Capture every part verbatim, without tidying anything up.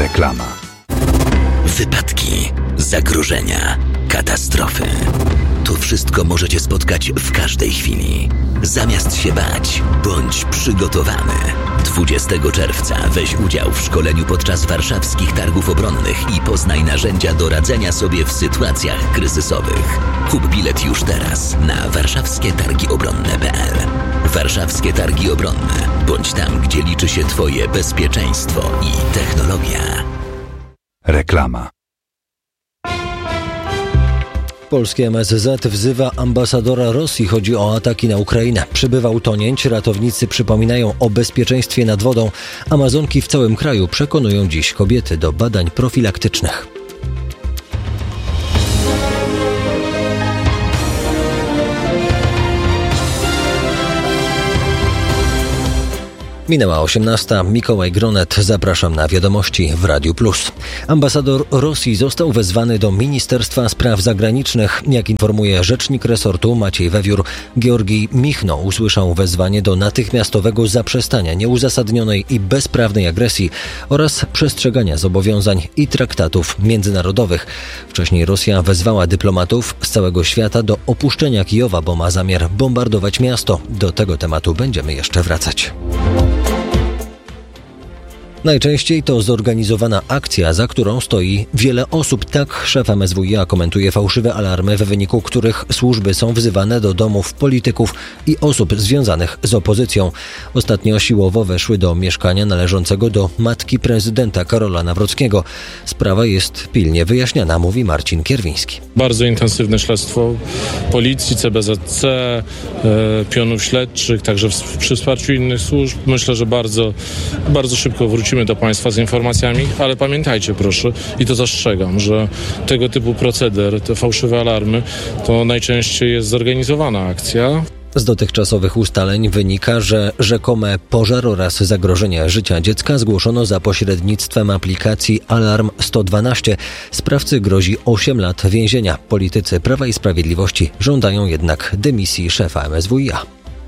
Reklama. Wypadki, zagrożenia, katastrofy. To wszystko możecie spotkać w każdej chwili. Zamiast się bać, bądź przygotowany. dwudziestego czerwca weź udział w szkoleniu podczas warszawskich targów obronnych i poznaj narzędzia do radzenia sobie w sytuacjach kryzysowych. Kup bilet już teraz na warszawskie targi obronne kropka p l. Warszawskie Targi Obronne. Bądź tam, gdzie liczy się Twoje bezpieczeństwo i technologia. Reklama. Polskie M S Z wzywa ambasadora Rosji. Chodzi o ataki na Ukrainę. Przybywa utonięć. Ratownicy przypominają o bezpieczeństwie nad wodą. Amazonki w całym kraju przekonują dziś kobiety do badań profilaktycznych. Minęła osiemnasta. Mikołaj Gronet. Zapraszam na wiadomości w Radiu Plus. Ambasador Rosji został wezwany do Ministerstwa Spraw Zagranicznych. Jak informuje rzecznik resortu Maciej Wewiór, Georgij Michno usłyszał wezwanie do natychmiastowego zaprzestania nieuzasadnionej i bezprawnej agresji oraz przestrzegania zobowiązań i traktatów międzynarodowych. Wcześniej Rosja wezwała dyplomatów z całego świata do opuszczenia Kijowa, bo ma zamiar bombardować miasto. Do tego tematu będziemy jeszcze wracać. Najczęściej to zorganizowana akcja, za którą stoi wiele osób. Tak szef M S W i A komentuje fałszywe alarmy, w wyniku których służby są wzywane do domów polityków i osób związanych z opozycją. Ostatnio siłowo weszły do mieszkania należącego do matki prezydenta Karola Nawrockiego. Sprawa jest pilnie wyjaśniana, mówi Marcin Kierwiński. Bardzo intensywne śledztwo policji, C B Z C, e, pionów śledczych, także w, przy wsparciu innych służb. Myślę, że bardzo, bardzo szybko wrócimy do Państwa z informacjami, ale pamiętajcie proszę, i to zastrzegam, że tego typu proceder, te fałszywe alarmy, to najczęściej jest zorganizowana akcja. Z dotychczasowych ustaleń wynika, że rzekome pożar oraz zagrożenie życia dziecka zgłoszono za pośrednictwem aplikacji Alarm sto dwanaście. Sprawcy grozi osiem lat więzienia. Politycy Prawa i Sprawiedliwości żądają jednak dymisji szefa M S W i A.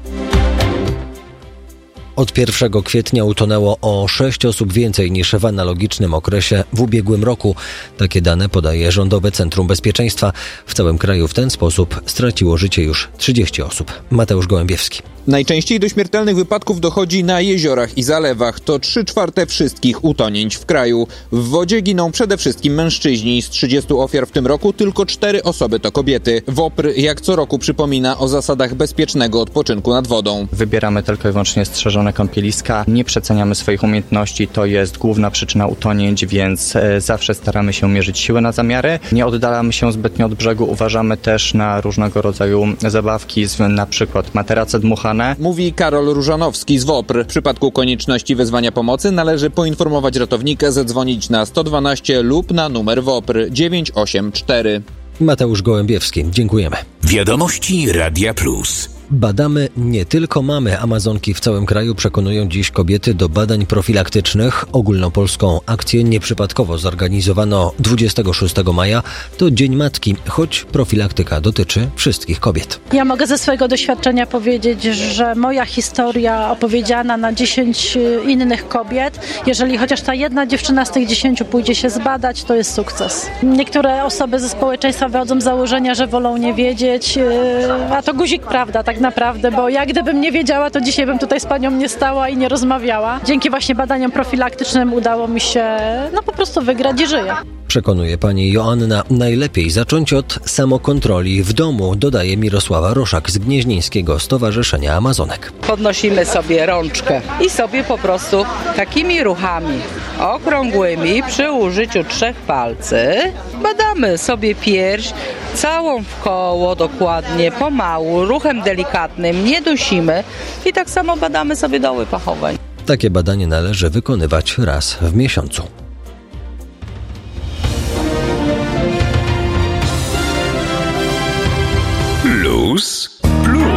Od pierwszego kwietnia utonęło o sześć osób więcej niż w analogicznym okresie w ubiegłym roku. Takie dane podaje Rządowe Centrum Bezpieczeństwa. W całym kraju w ten sposób straciło życie już trzydzieści osób. Mateusz Gołębiewski. Najczęściej do śmiertelnych wypadków dochodzi na jeziorach i zalewach. To trzy czwarte wszystkich utonięć w kraju. W wodzie giną przede wszystkim mężczyźni. Z trzydziestu ofiar w tym roku tylko cztery osoby to kobiety. WOPR jak co roku przypomina o zasadach bezpiecznego odpoczynku nad wodą. Wybieramy tylko i wyłącznie strzeżone kąpieliska. Nie przeceniamy swoich umiejętności. To jest główna przyczyna utonięć, więc zawsze staramy się mierzyć siły na zamiary. Nie oddalamy się zbytnio od brzegu. Uważamy też na różnego rodzaju zabawki, na przykład materace dmuchane. Mówi Karol Różanowski z WOPR. W przypadku konieczności wezwania pomocy należy poinformować ratownika, zadzwonić na sto dwanaście lub na numer WOPR dziewięć osiem cztery. Mateusz Gołębiewski. Dziękujemy. Wiadomości Radia Plus. Badamy nie tylko mamy. Amazonki w całym kraju przekonują dziś kobiety do badań profilaktycznych. Ogólnopolską akcję nieprzypadkowo zorganizowano dwudziestego szóstego maja. To Dzień Matki, choć profilaktyka dotyczy wszystkich kobiet. Ja mogę ze swojego doświadczenia powiedzieć, że moja historia opowiedziana na dziesięć innych kobiet, jeżeli chociaż ta jedna dziewczyna z tych dziesięciu pójdzie się zbadać, to jest sukces. Niektóre osoby ze społeczeństwa wychodzą z założenia, że wolą nie wiedzieć, a to guzik prawda, tak naprawdę, bo ja gdybym nie wiedziała, to dzisiaj bym tutaj z panią nie stała i nie rozmawiała. Dzięki właśnie badaniom profilaktycznym udało mi się no po prostu wygrać i żyję. Przekonuje pani Joanna, najlepiej zacząć od samokontroli w domu, dodaje Mirosława Roszak z Gnieźnieńskiego Stowarzyszenia Amazonek. Podnosimy sobie rączkę i sobie po prostu takimi ruchami okrągłymi przy użyciu trzech palcy badamy sobie pierś, całą w koło dokładnie, pomału, ruchem delikatnym, nie dusimy i tak samo badamy sobie doły pachowe. Takie badanie należy wykonywać raz w miesiącu.